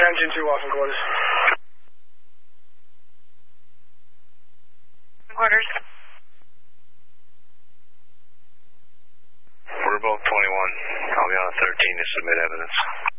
Engine 2 off in quarters. Quarters. We're both 21. I'll be on 13 to submit evidence.